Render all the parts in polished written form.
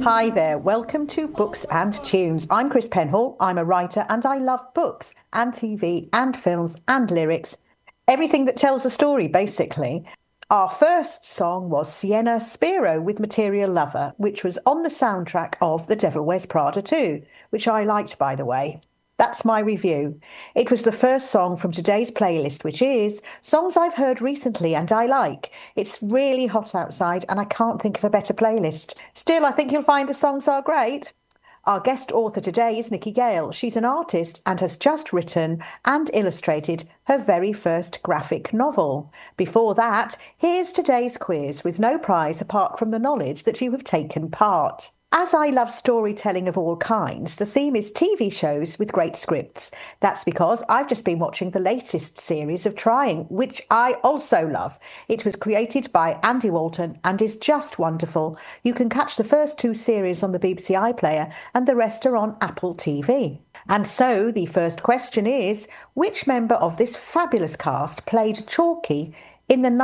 Hi there, welcome to Books and Tunes. I'm Chris Penhall. I'm a writer and I love books and TV and films and lyrics. Everything that tells a story, basically. Our first song was Sienna Spiro with Material Lover, which was on the soundtrack of The Devil Wears Prada 2, which I liked, by the way. That's my review. It was the first song from today's playlist, which is songs I've heard recently and I like. It's really hot outside and I can't think of a better playlist. Still, I think you'll find the songs are great. Our guest author today is Nikki Gale. She's an artist and has just written and illustrated her very first graphic novel. Before that, here's today's quiz with no prize apart from the knowledge that you have taken part. As I love storytelling of all kinds, the theme is TV shows with great scripts. That's because I've just been watching the latest series of Trying, which I also love. It was created by Andy Walton and is just wonderful. You can catch the first two series on the BBC iPlayer and the rest are on Apple TV. And so the first question is, which member of this fabulous cast played Chalky in the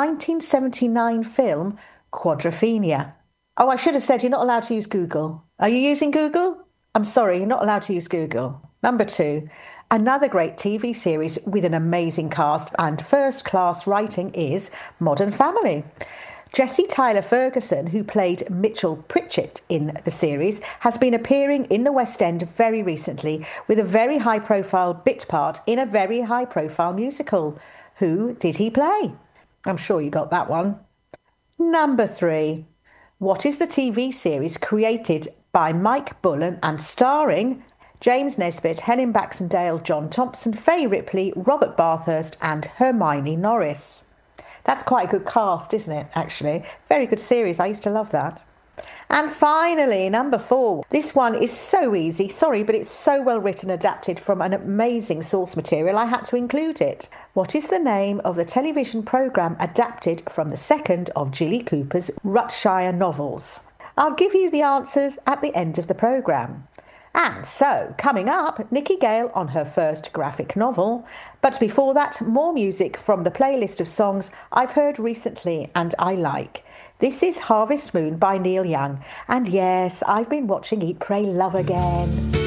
1979 film Quadrophenia? Oh, I should have said you're not allowed to use Google. Are you using Google? I'm sorry, you're not allowed to use Google. Number 2, another great TV series with an amazing cast and first-class writing is Modern Family. Jessie Tyler Ferguson, who played Mitchell Pritchett in the series, has been appearing in the West End very recently with a very high-profile bit part in a very high-profile musical. Who did he play? I'm sure you got that one. Number 3. What is the TV series created by Mike Bullen and starring James Nesbitt, Helen Baxendale, John Thompson, Faye Ripley, Robert Bathurst and Hermione Norris? That's quite a good cast, isn't it, actually? Very good series. I used to love that. And finally, number 4. This one is so easy, sorry, but it's so well written, adapted from an amazing source material, I had to include it. What is the name of the television programme adapted from the second of Jilly Cooper's Rutshire novels? I'll give you the answers at the end of the programme. And so, coming up, Nikki Gale on her first graphic novel. But before that, more music from the playlist of songs I've heard recently and I like. This is Harvest Moon by Neil Young. And yes, I've been watching Eat, Pray, Love again.